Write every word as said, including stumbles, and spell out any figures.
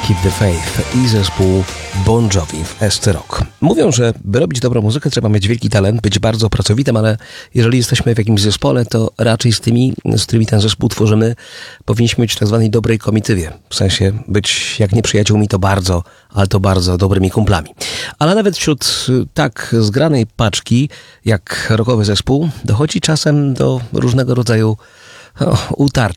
Keep the Faith i zespół Bon Jovi w S C Rock. Mówią, że by robić dobrą muzykę trzeba mieć wielki talent, być bardzo pracowitym, ale jeżeli jesteśmy w jakimś zespole, to raczej z tymi, z którymi ten zespół tworzymy, powinniśmy być w tak zwanej dobrej komitywie. W sensie być jak nie przyjaciółmi, to bardzo, ale to bardzo dobrymi kumplami. Ale nawet wśród tak zgranej paczki, jak rockowy zespół, dochodzi czasem do różnego rodzaju o, utarć